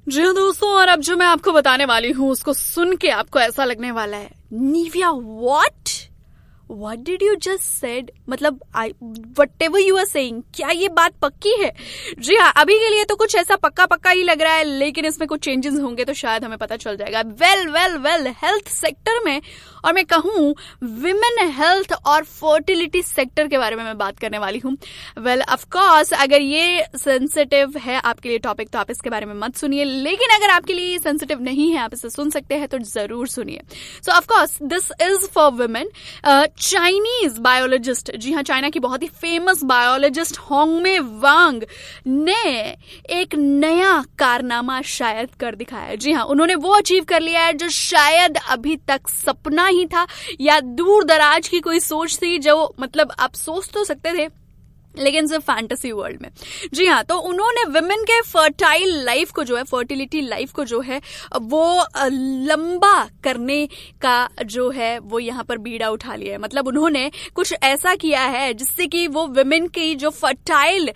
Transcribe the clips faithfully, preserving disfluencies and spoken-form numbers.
जी हाँ दोस्तों, और अब जो मैं आपको बताने वाली हूँ उसको सुन के आपको ऐसा लगने वाला है, Nivea what what did you just said, मतलब I what ever you are saying, क्या ये बात पक्की है? जी हाँ, अभी के लिए तो कुछ ऐसा पक्का पक्का ही लग रहा है, लेकिन इसमें कुछ चेंजेस होंगे तो शायद हमें पता चल जाएगा। Well well well health sector में, और मैं कहूँ विमेन हेल्थ और फर्टिलिटी सेक्टर के बारे में मैं बात करने वाली हूँ। वेल ऑफ कोर्स अगर ये सेंसिटिव है आपके लिए टॉपिक तो आप इसके बारे में मत सुनिए, लेकिन अगर आपके लिए ये सेंसिटिव नहीं है, आप इसे सुन सकते हैं तो जरूर सुनिए। सो of course this is for women. Chinese biologist, जी हाँ, चाइना की बहुत ही फेमस बायोलॉजिस्ट होंगमे वांग ने एक नया कारनामा शायद कर दिखाया है। जी हाँ, उन्होंने वो अचीव कर लिया है जो शायद अभी तक सपना ही था या दूर दराज की कोई सोच थी, जो मतलब आप सोच तो सकते थे लेकिन सिर्फ फैंटेसी वर्ल्ड में। जी हाँ, तो उन्होंने विमेन के फर्टाइल लाइफ को जो है, फर्टिलिटी लाइफ को जो है वो लंबा करने का जो है वो यहाँ पर बीड़ा उठा लिया है। मतलब उन्होंने कुछ ऐसा किया है जिससे कि वो विमेन की जो फर्टाइल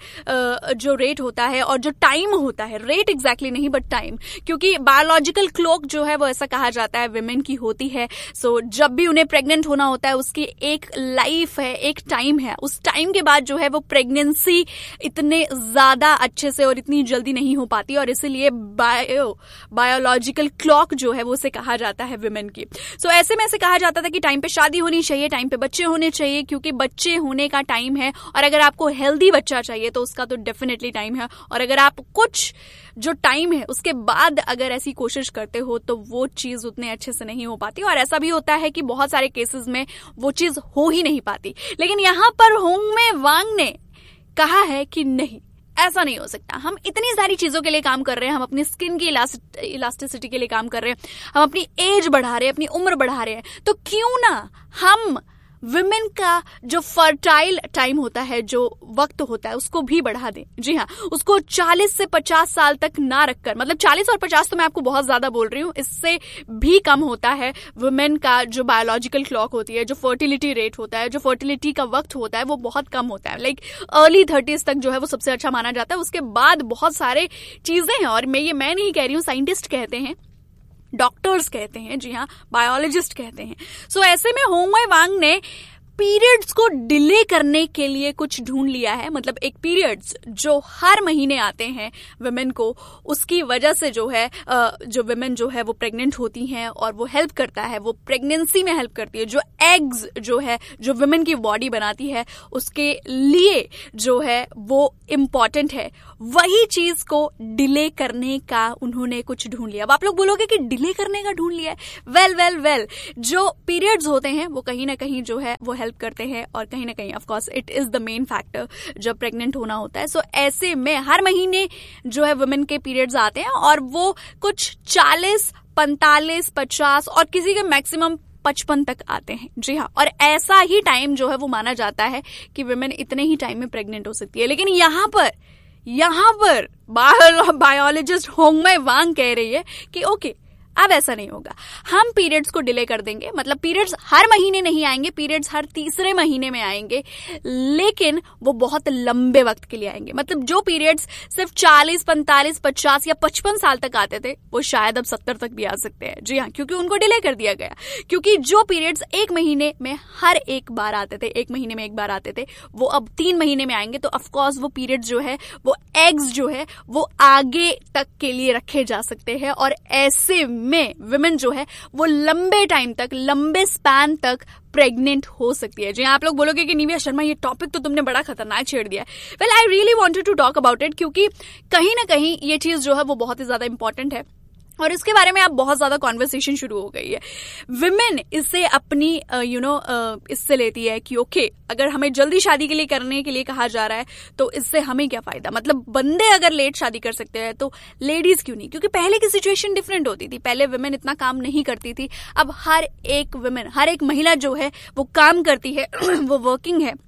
जो रेट होता है और जो टाइम होता है, रेट एग्जैक्टली नहीं बट टाइम, क्योंकि बायोलॉजिकल क्लॉक जो है वो ऐसा कहा जाता है विमेन की होती है। सो जब भी उन्हें प्रेग्नेंट होना होता है उसकी एक लाइफ है, एक टाइम है, उस टाइम के बाद जो है वो प्रेगनेंसी इतने ज्यादा अच्छे से और इतनी जल्दी नहीं हो पाती, और इसीलिए बायो बायोलॉजिकल क्लॉक जो है वो उसे कहा जाता है विमेन की। सो so, ऐसे में ऐसे कहा जाता था कि टाइम पे शादी होनी चाहिए, टाइम पे बच्चे होने चाहिए, क्योंकि बच्चे होने का टाइम है, और अगर आपको हेल्दी बच्चा चाहिए तो उसका तो डेफिनेटली टाइम है, और अगर आप कुछ जो टाइम है उसके बाद अगर ऐसी कोशिश करते हो तो वो चीज उतने अच्छे से नहीं हो पाती, और ऐसा भी होता है कि बहुत सारे केसेस में वो चीज हो ही नहीं पाती। लेकिन यहाँ पर होंगमे वांग ने कहा है कि नहीं, ऐसा नहीं हो सकता। हम इतनी सारी चीजों के लिए काम कर रहे हैं, हम अपनी स्किन की इलास्टिसिटी के लिए काम कर रहे हैं, हम अपनी एज बढ़ा रहे हैं, अपनी उम्र बढ़ा रहे हैं, तो क्यों ना हम विमेन का जो फर्टाइल टाइम होता है, जो वक्त होता है, उसको भी बढ़ा दें। जी हाँ, उसको चालीस से पचास साल तक ना रखकर, मतलब चालीस और पचास तो मैं आपको बहुत ज्यादा बोल रही हूँ, इससे भी कम होता है विमेन का जो बायोलॉजिकल क्लॉक होती है, जो फर्टिलिटी रेट होता है, जो फर्टिलिटी का वक्त होता है, वो बहुत कम होता है। लाइक अर्ली थर्टीज तक जो है वो सबसे अच्छा माना जाता है। उसके बाद बहुत सारे चीजें हैं, और मैं ये मैं नहीं कह रही हूँ, साइंटिस्ट कहते हैं, डॉक्टर्स कहते हैं, जी हाँ, बायोलॉजिस्ट कहते हैं। सो so, ऐसे में होंगमे वांग ने पीरियड्स को डिले करने के लिए कुछ ढूंढ लिया है। मतलब एक पीरियड्स जो हर महीने आते हैं विमेन को, उसकी वजह से जो है जो विमेन जो है वो प्रेग्नेंट होती हैं, और वो हेल्प करता है, वो प्रेगनेंसी में हेल्प करती है। जो एग्स जो है जो विमेन की बॉडी बनाती है उसके लिए जो है वो इम्पॉर्टेंट है, वही चीज को डिले करने का उन्होंने कुछ ढूंढ लिया। अब आप लोग बोलोगे कि डिले करने का ढूंढ लिया है। वेल वेल वेल जो पीरियड्स होते हैं वो कहीं ना कहीं जो है वो हेल्प करते हैं, और कहीं ना कहीं of course it is the main factor जब प्रेग्नेंट होना होता है। सो so, ऐसे में हर महीने जो है वुमेन के पीरियड्स आते हैं, और वो कुछ चालीस, पैंतालीस, पचास और किसी के मैक्सिमम पचपन तक आते हैं। जी हाँ, और ऐसा ही टाइम जो है वो माना जाता है कि वुमेन इतने ही टाइम में प्रेग्नेंट हो सकती है। लेकिन यहाँ पर यहाँ पर बायोलॉजिस्ट होंगमे वांग कह रही है कि ओके, अब ऐसा नहीं होगा, हम पीरियड्स को डिले कर देंगे। मतलब पीरियड्स हर महीने नहीं आएंगे, पीरियड्स हर तीसरे महीने में आएंगे, लेकिन वो बहुत लंबे वक्त के लिए आएंगे। मतलब जो पीरियड्स सिर्फ चालीस, पैंतालीस, पचास या पचपन साल तक आते थे वो शायद अब सत्तर तक भी आ सकते हैं। जी हाँ, क्योंकि उनको डिले कर दिया गया। क्योंकि जो पीरियड्स एक महीने में हर एक बार आते थे, एक महीने में एक बार आते थे, वो अब तीन महीने में आएंगे। तो ऑफकोर्स वो पीरियड्स जो है, वो एग्स जो है वो आगे तक के लिए रखे जा सकते हैं, और ऐसे में विमेन जो है वो लंबे टाइम तक, लंबे स्पैन तक प्रेग्नेंट हो सकती है। जी आप लोग बोलोगे कि निविया शर्मा ये टॉपिक तो तुमने बड़ा खतरनाक छेड़ दिया है। Well I really wanted to talk about it, क्योंकि कहीं ना कहीं ये चीज जो है वो बहुत ही ज्यादा इंपॉर्टेंट है, और इसके बारे में अब बहुत ज्यादा कॉन्वर्सेशन शुरू हो गई है। विमेन इसे अपनी यू नो इससे लेती है कि ओके, अगर हमें जल्दी शादी के लिए करने के लिए कहा जा रहा है तो इससे हमें क्या फायदा। मतलब बंदे अगर लेट शादी कर सकते हैं तो लेडीज क्यों नहीं? क्योंकि पहले की सिचुएशन डिफरेंट होती थी, पहले विमेन इतना काम नहीं करती थी। अब हर एक विमेन, हर एक महिला जो है वो काम करती है, वो वर्किंग है,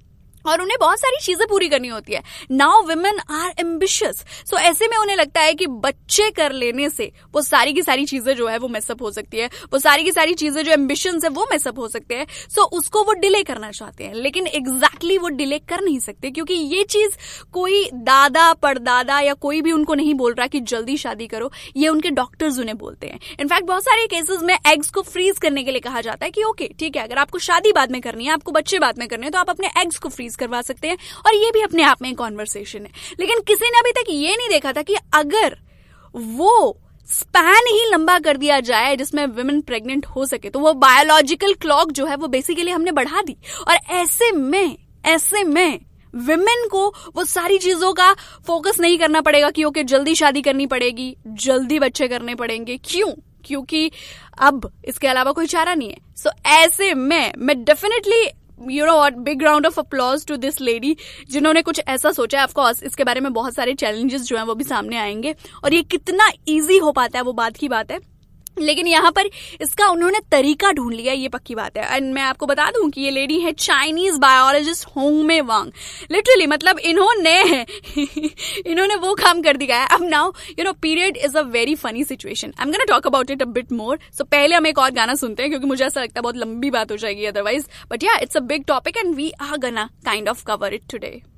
और उन्हें बहुत सारी चीजें पूरी करनी होती है. नाउ विमेन आर एम्बिशियस, सो ऐसे में उन्हें लगता है कि बच्चे कर लेने से वो सारी की सारी चीजें जो है वो मेसअप हो सकती है, वो सारी की सारी चीजें जो एम्बिशंस है वो मेसअप हो सकते हैं. सो so, उसको वो डिले करना चाहते हैं, लेकिन एग्जैक्टली exactly वो डिले कर नहीं सकते, क्योंकि ये चीज कोई दादा परदादा या कोई भी उनको नहीं बोल रहा कि जल्दी शादी करो. ये उनके डॉक्टर्स उन्हें बोलते हैं. इनफैक्ट बहुत सारे केसेस में एग्स को फ्रीज करने के लिए कहा जाता है कि ओके ठीक है, अगर आपको शादी बाद में करनी है, आपको बच्चे बाद में करने हैं, तो आप अपने एग्स को फ्रीज करवा सकते हैं. और ये भी अपने आप में एक कॉन्वर्सेशन है. लेकिन किसी ने अभी तक ये नहीं देखा था कि अगर वो स्पैन ही लंबा कर दिया जाए जिसमें विमेन प्रेग्नेंट हो सके, तो वो बायोलॉजिकल क्लॉक जो है वो बेसिकली हमने बढ़ा दी. और ऐसे में ऐसे में विमेन को वो सारी चीजों का फोकस नहीं करना पड़ेगा कि ओके जल्दी शादी करनी पड़ेगी, जल्दी बच्चे करने पड़ेंगे. क्यों? क्योंकि अब इसके अलावा कोई चारा नहीं है. सो so, ऐसे में मैं definitely you know what, big round of applause to this lady जिन्होंने कुछ ऐसा सोचा है. ऑफ कोर्स इसके बारे में बहुत सारे चैलेंजेस जो हैं वो भी सामने आएंगे, और ये कितना इजी हो पाता है वो बात की बात है. लेकिन यहाँ पर इसका उन्होंने तरीका ढूंढ लिया, ये पक्की बात है. एंड मैं आपको बता दूं कि ये लेडी है चाइनीज बायोलॉजिस्ट होंगमे वांग. लिटरली मतलब इन्होंने इन्होंने वो काम कर दिया है. अब now you know period is a very funny situation. I am gonna talk about it a bit more. सो पहले हम एक और गाना सुनते हैं, क्योंकि मुझे ऐसा लगता है बहुत लंबी बात हो जाएगी अदरवाइज. बट या it's a big topic and we are gonna kind of cover it today.